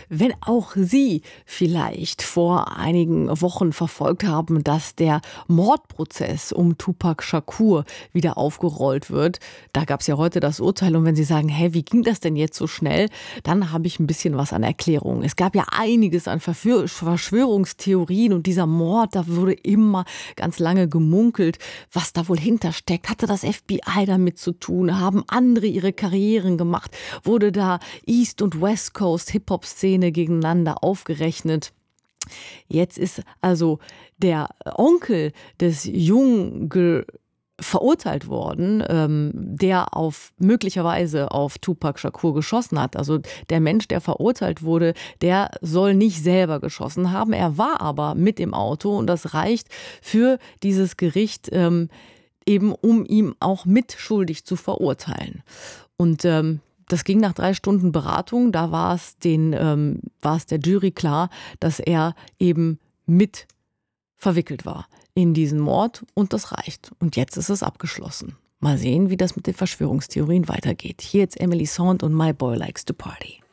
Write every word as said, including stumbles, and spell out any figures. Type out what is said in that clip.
Wenn auch Sie vielleicht vor einigen Wochen verfolgt haben, dass der Mordprozess um Tupac Shakur wieder aufgerollt wird, da gab es ja heute das Urteil. Und wenn Sie sagen, hä, wie ging das denn jetzt so schnell, dann habe ich ein bisschen was an Erklärung. Es gab ja einiges an Verführ- Verschwörungstheorien und dieser Mord, da wurde immer ganz lange gemunkelt, was da wohl hintersteckt. Hatte das F B I damit zu tun? Haben andere ihre Karrieren gemacht? Wurde da East und West Coast Hip-Hop-Szene gegeneinander aufgerechnet? Jetzt ist also der Onkel des Jungen ge- verurteilt worden, ähm, der auf möglicherweise auf Tupac Shakur geschossen hat. Also der Mensch, der verurteilt wurde, der soll nicht selber geschossen haben. Er war aber mit im Auto und das reicht für dieses Gericht, ähm, eben um ihn auch mitschuldig zu verurteilen. Und ähm, das ging nach drei Stunden Beratung. Da war es den, ähm, war es der Jury klar, dass er eben mit verwickelt war in diesen Mord und das reicht. Und jetzt ist es abgeschlossen. Mal sehen, wie das mit den Verschwörungstheorien weitergeht. Hier jetzt Emily Sand und My Boy Likes to Party.